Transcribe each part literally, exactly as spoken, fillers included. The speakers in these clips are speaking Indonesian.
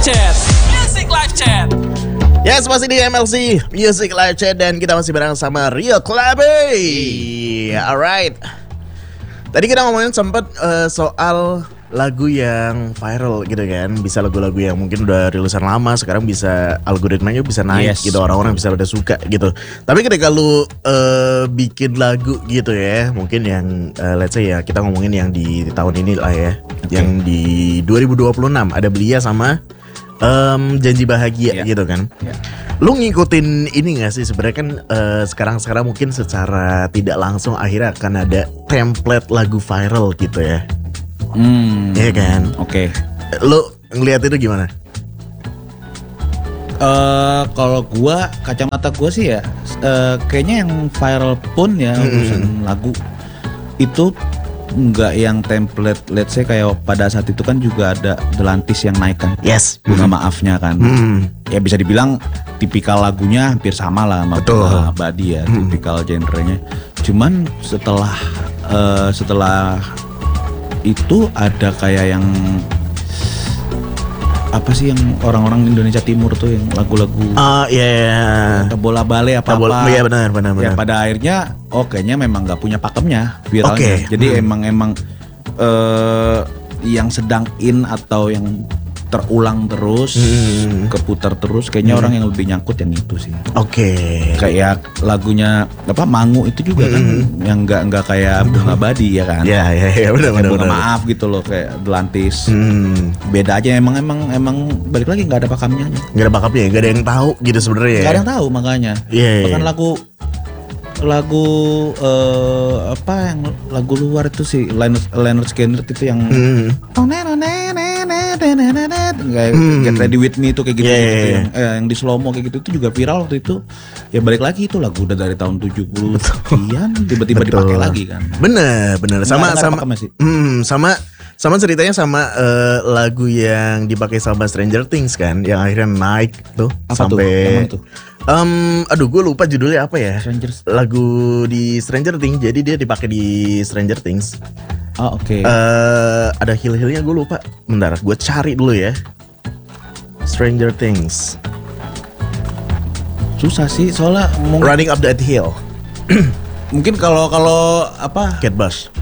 Chat, Music Live Chat. Yes, masih di M L C Music Live Chat dan kita masih bareng sama Rio Klabe. Alright. Tadi kita ngomongin sempat uh, soal lagu yang viral gitu kan. Bisa lagu-lagu yang mungkin udah rilisan lama, sekarang bisa algoritmanya bisa naik yes. gitu, orang-orang bisa pada suka gitu. Tapi ketika lu uh, bikin lagu gitu ya, mungkin yang uh, let's say ya, kita ngomongin yang di, di tahun ini lah ya, okay. Yang di dua ribu dua puluh enam ada Belia sama um, Janji Bahagia yeah. gitu kan. yeah. Lu ngikutin ini gak sih sebenarnya kan uh, sekarang-sekarang mungkin secara tidak langsung akhirnya akan ada template lagu viral gitu ya. Hmm, iya kan? Oke. Okay. Lu ngeliat itu gimana? Uh, kalau gua, kacamata gua sih ya, uh, kayaknya yang viral pun ya mm-hmm. urusan lagu itu nggak yang template. Let's say kayak pada saat itu kan juga ada Delantis yang naik kan. Yes. Bunga mm-hmm. Maafnya kan. Mm-hmm. Ya bisa dibilang tipikal lagunya hampir sama lah sama Bunga Abadi ya, mm-hmm. tipikal genrenya. Cuman setelah uh, setelah itu ada kayak yang apa sih yang orang-orang Indonesia Timur tuh yang lagu-lagu ah uh, iya yeah. bola bale apa apa iya benar benar benar ya pada akhirnya oh kayaknya memang nggak punya pakemnya viralnya okay. jadi hmm. emang emang uh, yang sedang in atau yang terulang terus hmm. keputar terus kayaknya hmm. orang yang lebih nyangkut yang itu sih. Oke. Okay. Kayak lagunya apa Mangu itu juga hmm. kan yang nggak nggak kayak Bunga Abadi ya kan. Iya iya iya benar benar. Bunga Maaf gitu loh kayak Delantis. Hmm. Beda aja emang emang emang balik lagi nggak ada pakamnya. Nggak ada pakamnya, nggak ada yang tahu gitu sebenarnya. Nggak ada yang tahu makanya. Yeah, Bahkan yeah. lagu lagu uh, apa yang lagu luar itu sih Leonard Leonard Skinner itu yang hmm. kayak hmm. Get Ready With Me itu kayak gitu, yeah, gitu yeah, yeah. yang eh, yang di slow mo kayak gitu itu juga viral waktu itu. Ya balik lagi itu lagu udah dari tahun tujuh puluh sekian tiba-tiba dipakai lagi kan. Bener bener sama nah, sama hmm, sama sama ceritanya sama uh, lagu yang dipakai sama Stranger Things kan yang akhirnya naik tuh apa sampai tuh? Um, aduh gue lupa judulnya apa ya. Strangers. Lagu di Stranger Things, jadi dia dipakai di Stranger Things. Oh oke. Okay. Uh, ada hill-hillnya gue lupa. Bentar, gue cari dulu ya. Stranger Things. Susah sih soalnya. Mung- Running Up That Hill. Mungkin kalau kalau apa? Kate Bush.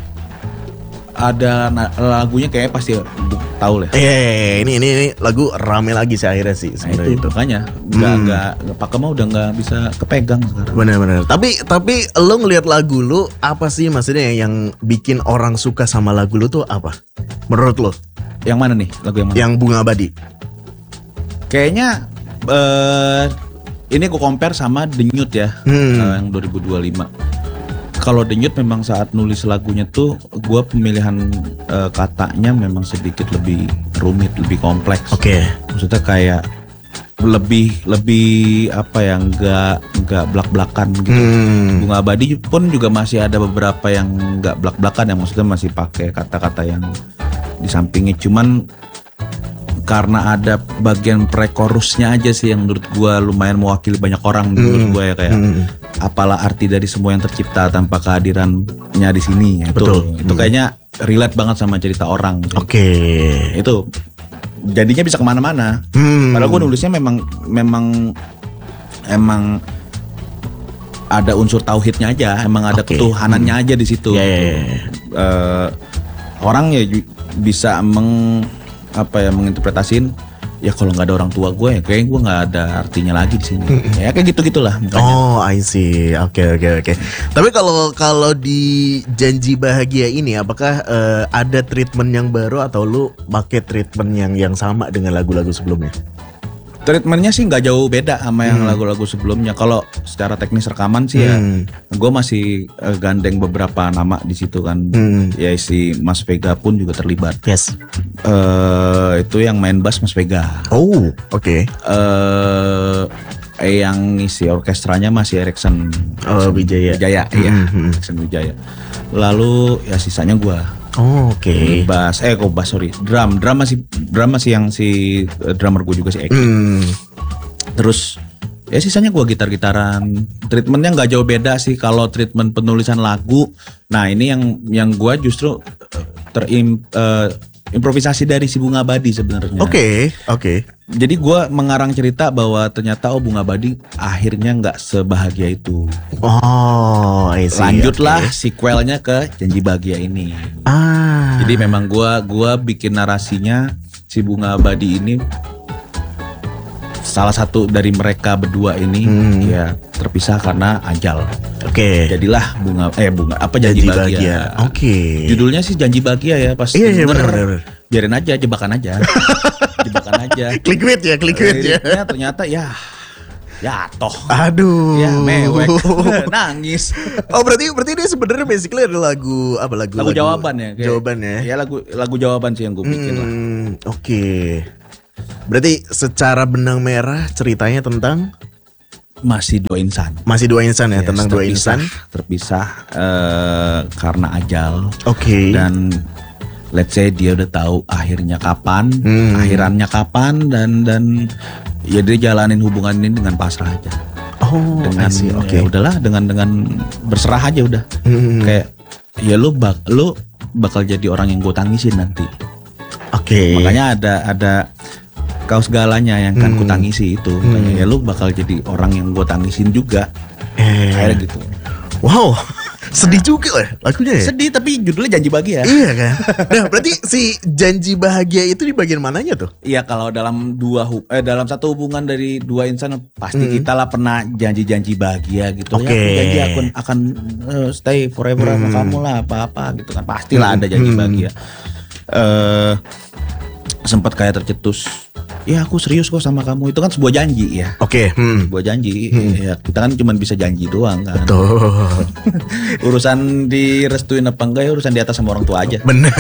Ada na- lagunya kayak pasti tahu lah. Iya, yeah, yeah, yeah. ini ini ini lagu rame lagi sih akhirnya sih sebenarnya nah, itu. Makanya nggak hmm. nggak pakai mah udah nggak bisa kepegang sekarang. Benar-benar. Tapi tapi lo ngelihat lagu lu apa sih maksudnya yang bikin orang suka sama lagu lu tuh apa? Menurut lo? Yang mana nih lagu yang mana? Yang Bunga Abadi. Kayaknya uh, ini aku compare sama Denyut ya hmm. uh, yang dua ribu dua puluh lima. Kalau Denyut memang saat nulis lagunya tuh gue pemilihan uh, katanya memang sedikit lebih rumit, lebih kompleks. Oke. Okay. Maksudnya kayak lebih lebih apa ya nggak nggak belak-belakan gitu. Hmm. Bunga Abadi pun juga masih ada beberapa yang nggak belak-belakan yang maksudnya masih pakai kata-kata yang di sampingnya. Cuman karena ada bagian pre-chorusnya aja sih yang menurut gue lumayan mewakili banyak orang hmm. menurut gue ya kayak hmm. apalah arti dari semua yang tercipta tanpa kehadirannya di sini. Betul. Itu, itu hmm. kayaknya relate banget sama cerita orang. Oke. Okay. Itu jadinya bisa kemana-mana. Hmm. Padahal gue nulisnya memang memang emang ada unsur tauhidnya aja, emang ada okay. ketuhanannya hmm. aja di situ. Yeah, yeah, yeah. Uh, orang ya bisa meng apa ya menginterpretasin ya kalau nggak ada orang tua gue ya kayaknya gue nggak ada artinya lagi di sini. Mm-hmm. Ya kayak gitu gitulah. Oh, I see. Oke okay, oke okay, oke. Okay. Tapi kalau kalau di Janji Bahagia ini apakah uh, ada treatment yang baru atau lu pakai treatment yang yang sama dengan lagu-lagu sebelumnya? Treatmentnya sih nggak jauh beda sama yang hmm. lagu-lagu sebelumnya. Kalau secara teknis rekaman sih hmm. ya, gue masih uh, gandeng beberapa nama di situ kan. Hmm. Ya si Mas Vega pun juga terlibat. Yes. Uh, itu yang main bass Mas Vega. Oh, oke. Okay. Uh, eh, yang ngisi orkestranya masih Erikson. Oh, Wijaya. Wijaya, iya. Hmm. Erikson Wijaya. Lalu ya sisanya gue. Oh, oke. Okay. Bass, eh kok bass sorry, drum, drum masih, drum masih yang si uh, drummer gue juga si Eki. Hmm. Terus ya sisanya gue gitar-gitaran. Treatmentnya nggak jauh beda sih kalau treatment penulisan lagu. Nah ini yang yang gue justru terim uh, improvisasi dari si Bunga Abadi sebenarnya. Oke, oke. Jadi gue mengarang cerita bahwa ternyata oh Bunga Abadi akhirnya nggak sebahagia itu. Oh, I see. Lanjutlah Oke. sequelnya ke Janji Bahagia ini. Ah. Jadi memang gue gua bikin narasinya si Bunga Abadi ini salah satu dari mereka berdua ini Hmm. ya terpisah karena ajal. Oke. Jadilah bunga eh bunga apa Janji, Janji Bahagia. Bahagia. Oke. Judulnya sih Janji Bahagia ya pas Iya, iya, denger, benar, benar. biarin aja jebakan aja. jebakan aja. Clickbait ya, clickbait ya. Liriknya ternyata ya ya toh Aduh. ya mewek nangis. Oh berarti berarti ini sebenarnya basically ada lagu apa lagu Lagu jawaban ya. kayak- Jawaban ya. Ya lagu lagu jawaban sih yang gue bikin lah. Hmm, oke. Berarti secara benang merah ceritanya tentang Masih dua insan. masih dua insan ya, Yes, tentang dua terpisah- insan. terpisah eh, karena ajal. Oke. Dan let's say dia udah tahu akhirnya kapan, Hmm. akhirannya kapan dan dan ya dia jalanin hubungan ini dengan pasrah aja. Oh, I Dengan see, oke. ya udahlah dengan dengan berserah aja udah. Hmm. Kayak ya lu bak lu bakal jadi orang yang gue tangisin nanti. Oke. Makanya ada ada kau segalanya yang kan Hmm. ku tangisi itu. Makanya ya lu bakal jadi orang yang gue tangisin juga. Eh. Kayak gitu. Wow, sedih juga ya lagunya ya. Sedih tapi judulnya Janji Bahagia. Iya kan. Nah berarti si Janji Bahagia itu di bagian mananya tuh? Iya kalau dalam dua hu- eh dalam satu hubungan dari dua insan pasti kita lah pernah janji-janji bahagia gitu. Oke. Ya aku janji akan akan eh, stay forever sama kamu lah apa-apa gitu kan. Pastilah ada janji Hmm. bahagia. Eh sempat kayak tercetus. Ya aku serius kok sama kamu. Itu kan sebuah janji ya. Oke. Hmm. Sebuah janji. Ya kita kan cuma bisa janji doang kan. Tuh. Urusan direstuin apa enggak ya urusan di atas sama orang tua aja. Bener.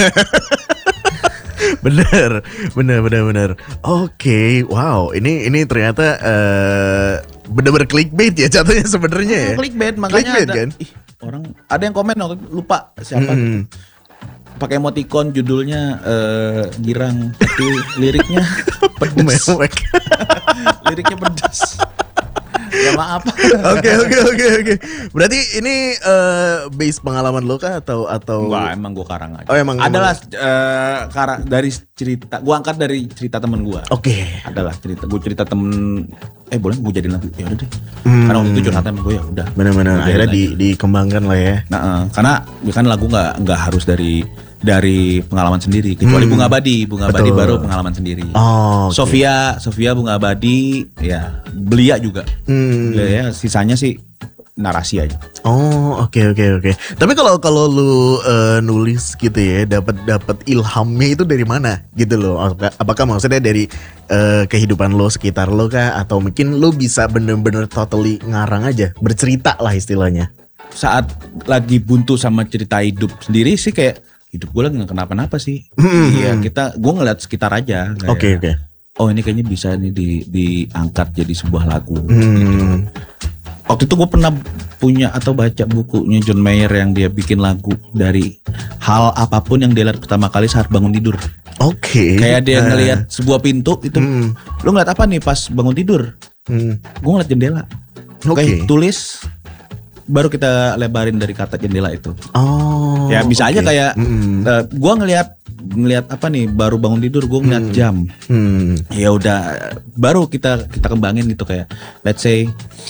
bener, bener, bener, bener. Oke, wow, ini ini ternyata eh, bener-bener clickbait ya jatuhnya sebenarnya ya. Clickbait makanya Clickbait, ada kan? ih, orang ada yang komen waktu itu, lupa siapa Hmm. gitu. Pakai emoticon judulnya eh, girang tapi liriknya pedes. Mewek. liriknya pedes. Ya maaf. Oke, oke, oke, oke. Berarti ini eh, base pengalaman lo kah atau atau Enggak, emang gue karang aja. Oh, emang- Adalah eh, kara- dari cerita, gue angkat dari cerita temen gue. Oke. Adalah cerita, gue cerita temen, eh boleh gue jadiin lagu, ya udah deh. Hmm. Karena waktu itu curhatan sama gue ya udah. Benar-benar Gua akhirnya jadiin di, dikembangkan lah ya. Nah, eh, karena ya kan lagu nggak nggak harus dari dari pengalaman sendiri, kecuali Hmm. Bunga Abadi, Bunga Abadi Betul. baru pengalaman sendiri. Oh, oke. Sofia, Sofia Bunga Abadi, ya Belia juga. Hmm. Ya, ya, sisanya sih narasi aja. Oh, oke, oke, oke. Tapi kalau kalau lu eh, nulis gitu ya, dapat dapat ilhamnya itu dari mana gitu loh? Apakah, apakah maksudnya dari eh, kehidupan lo sekitar lo kah, atau mungkin lo bisa bener-bener totally ngarang aja, bercerita lah istilahnya? Saat lagi buntu sama cerita hidup sendiri sih kayak hidup gue lagi nggak kenapa-napa sih. Hmm. Iya kita, gue ngeliat sekitar aja. kayak, Oke, oke. Oh ini kayaknya bisa nih di, diangkat jadi sebuah lagu. Hmm. Waktu itu gue pernah punya atau baca bukunya John Mayer yang dia bikin lagu dari hal apapun yang dia lihat pertama kali saat bangun tidur. Oke. Kayak dia Nah. ngelihat sebuah pintu itu, Hmm. lu ngeliat apa nih pas bangun tidur? Hmm. Gue ngeliat jendela. Oke. Oke, tulis, baru kita lebarin dari kata jendela itu. Oh. Ya bisa aja oke. kayak, Hmm. eh, gue ngelihat ngelihat apa nih? Baru bangun tidur, gue ngeliat jam. Hmm. Ya udah, baru kita kita kembangin gitu kayak, let's say.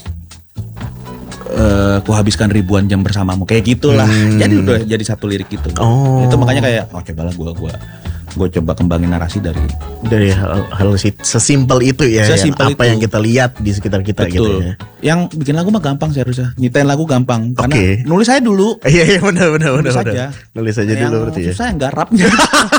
eh ku habiskan ribuan jam bersamamu kayak gitulah. Hmm. Jadi udah jadi satu lirik gitu. Oh. Itu makanya kayak oh cobalah gua gua gua coba kembangin narasi dari Dari hal, hal si- sesimpel itu ya, yang Sesimpel apa itu. yang kita lihat di sekitar kita gitu betul. ya. Yang bikin lagu mah gampang sih harusnya. Nyiptain lagu gampang karena Oke. nulis aja dulu. Iya, iya, benar, benar, benar, Nulis benar. aja. Nulis aja Yang dulu berarti ya. susah yang garapnya.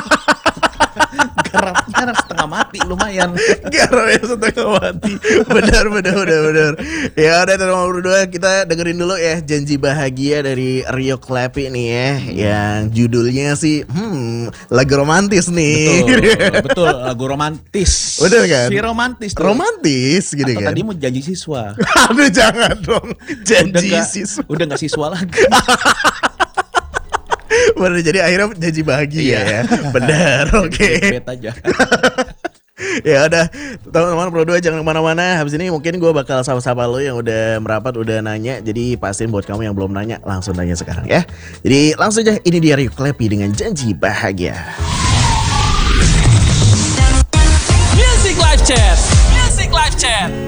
Garapnya setengah mati lumayan. Garamnya setengah mati. Benar, benar, benar, benar. Ya udah nomor berdua kita dengerin dulu ya Janji Bahagia dari Rio Clappy nih ya, yang judulnya sih hmm lagu romantis nih. Betul, betul lagu romantis. Betul kan? Si romantis tuh. Romantis gitu Atau kan. tadi mau janji siswa. Aduh jangan dong. Udah Janji nggak- siswa. Udah gak siswa lagi. Bener, jadi akhirnya janji bahagia Iya. ya. Benar, oke. Bet aja. Ya udah, teman-teman berdua jangan kemana-mana. Habis ini mungkin gue bakal sapa-sapa lo yang udah merapat, udah nanya. Jadi pastiin buat kamu yang belum nanya, langsung nanya sekarang ya. Jadi langsung aja, ini dia Rio Clappy dengan Janji Bahagia. Chat. Music Live Chat.